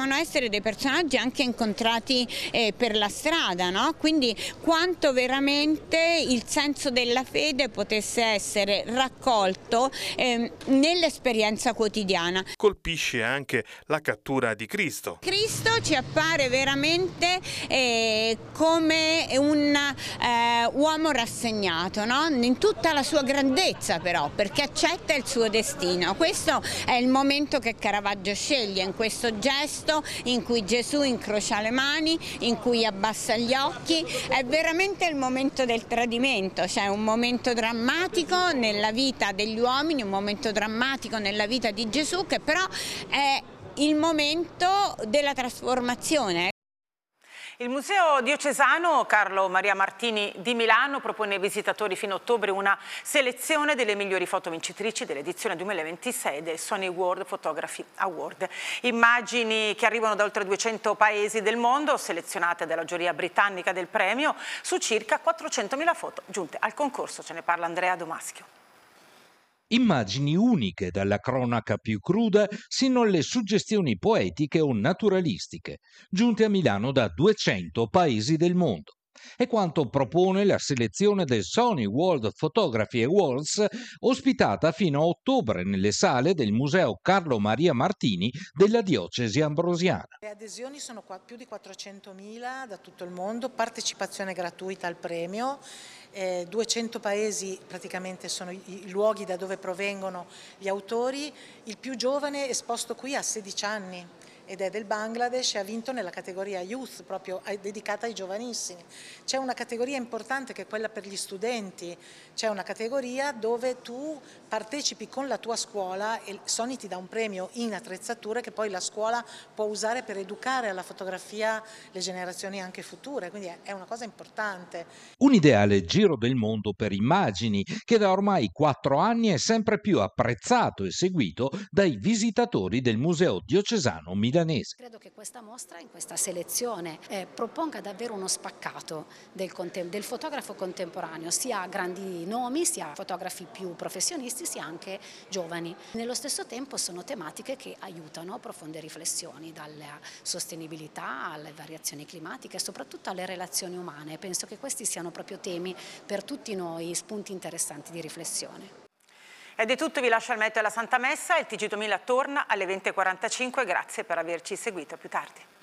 potevano essere dei personaggi anche incontrati per la strada, no? Quindi quanto veramente il senso della fede potesse essere raccolto nell'esperienza quotidiana. Colpisce anche la cattura di Cristo. Cristo ci appare veramente come un uomo rassegnato, no? In tutta la sua grandezza però, perché accetta il suo destino. Questo è il momento che Caravaggio sceglie, in questo gesto in cui Gesù incrocia le mani, in cui abbassa gli occhi. È veramente il momento del tradimento, cioè un momento drammatico nella vita degli uomini, un momento drammatico nella vita di Gesù, che però è il momento della trasformazione. Il Museo Diocesano Carlo Maria Martini di Milano propone ai visitatori fino a ottobre una selezione delle migliori foto vincitrici dell'edizione 2026 del Sony World Photography Award. Immagini che arrivano da oltre 200 paesi del mondo, selezionate dalla giuria britannica del premio, su circa 400.000 foto giunte al concorso. Ce ne parla Andrea Domaschio. Immagini uniche dalla cronaca più cruda sino alle suggestioni poetiche o naturalistiche, giunte a Milano da 200 paesi del mondo. È quanto propone la selezione del Sony World Photography Awards, ospitata fino a ottobre nelle sale del Museo Carlo Maria Martini della Diocesi Ambrosiana. Le adesioni sono più di 400.000 da tutto il mondo, partecipazione gratuita al premio. 200 paesi praticamente sono i luoghi da dove provengono gli autori. Il più giovane esposto qui ha 16 anni ed è del Bangladesh e ha vinto nella categoria Youth, proprio dedicata ai giovanissimi. C'è una categoria importante che è quella per gli studenti, c'è una categoria dove tu partecipi con la tua scuola e Sony ti dà un premio in attrezzature che poi la scuola può usare per educare alla fotografia le generazioni anche future, quindi è una cosa importante. Un ideale giro del mondo per immagini che da ormai 4 anni è sempre più apprezzato e seguito dai visitatori del Museo Diocesano Milanese. Credo che questa mostra, in questa selezione, proponga davvero uno spaccato del fotografo contemporaneo, sia grandi nomi, sia fotografi più professionisti, sia anche giovani. Nello stesso tempo sono tematiche che aiutano a profonde riflessioni, dalla sostenibilità alle variazioni climatiche e soprattutto alle relazioni umane. Penso che questi siano proprio temi per tutti noi, spunti interessanti di riflessione. Ed è tutto, vi lascio al meteo alla Santa Messa, il TG2000 torna alle 20:45, grazie per averci seguito, a più tardi.